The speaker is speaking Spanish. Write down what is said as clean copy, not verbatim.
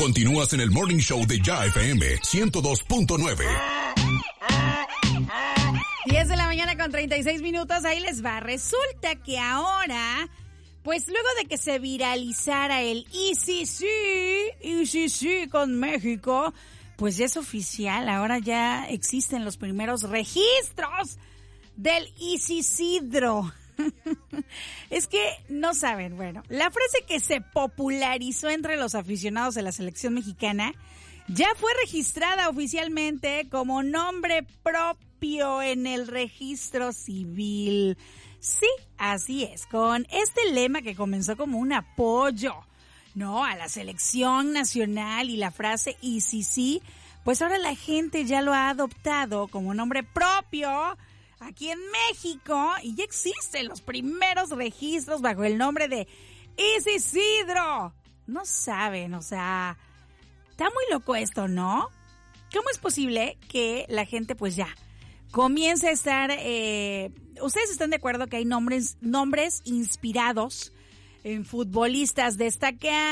Continúas en el Morning Show de Ya FM 102.9. 10 de la mañana con 36 minutos, ahí les va. Resulta que ahora, pues luego de que se viralizara el sí con México, pues ya es oficial, ahora ya existen los primeros registros del Isidro. Es que no saben, bueno, la frase que se popularizó entre los aficionados de la selección mexicana ya fue registrada oficialmente como nombre propio en el registro civil. Sí, así es, con este lema que comenzó como un apoyo, ¿no?, a la selección nacional y la frase "y sí", pues ahora la gente ya lo ha adoptado como nombre propio aquí en México y ya existen los primeros registros bajo el nombre de Isidro. No saben, o sea, está muy loco esto, ¿no? ¿Cómo es posible que la gente pues ya comience a estar... ¿Ustedes están de acuerdo que hay nombres inspirados en futbolistas destacados?